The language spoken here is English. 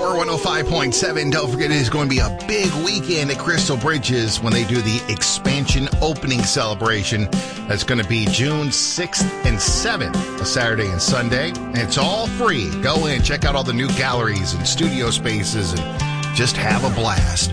Power 105.7. Don't forget, it is going to be a big weekend at Crystal Bridges when they do the expansion opening celebration. That's going to be June 6th and 7th, a Saturday and Sunday. And it's all free. Go in, check out all the new galleries and studio spaces, and just have a blast.